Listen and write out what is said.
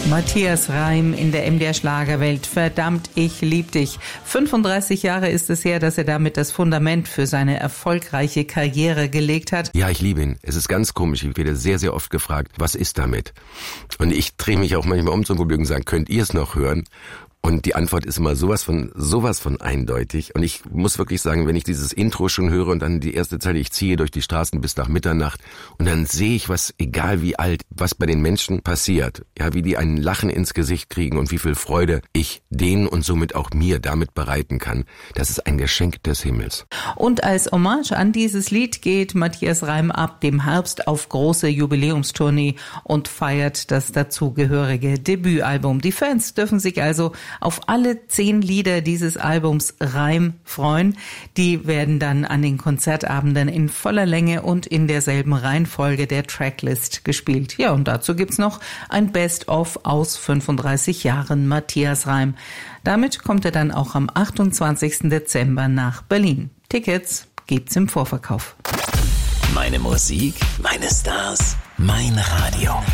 Matthias Reim in der MDR Schlagerwelt. Verdammt, ich lieb dich. 35 Jahre ist es her, dass er damit das Fundament für seine erfolgreiche Karriere gelegt hat. Ja, ich liebe ihn. Es ist ganz komisch. Ich werde sehr, sehr oft gefragt, was ist damit? Und ich drehe mich auch manchmal um zum Publikum und sage, könnt ihr es noch hören? Und die Antwort ist immer sowas von eindeutig. Und ich muss wirklich sagen, wenn ich dieses Intro schon höre und dann die erste Zeile, ich ziehe durch die Straßen bis nach Mitternacht und dann sehe ich was, egal wie alt, was bei den Menschen passiert. Ja, wie die ein Lachen ins Gesicht kriegen und wie viel Freude ich denen und somit auch mir damit bereiten kann. Das ist ein Geschenk des Himmels. Und als Hommage an dieses Lied geht Matthias Reim ab dem Herbst auf große Jubiläumstournee und feiert das dazugehörige Debütalbum. Die Fans dürfen sich also auf alle 10 Lieder dieses Albums Reim freuen. Die werden dann an den Konzertabenden in voller Länge und in derselben Reihenfolge der Tracklist gespielt. Ja, und dazu gibt's noch ein Best-of aus 35 Jahren Matthias Reim. Damit kommt er dann auch am 28. Dezember nach Berlin. Tickets gibt's im Vorverkauf. Meine Musik, meine Stars, mein Radio.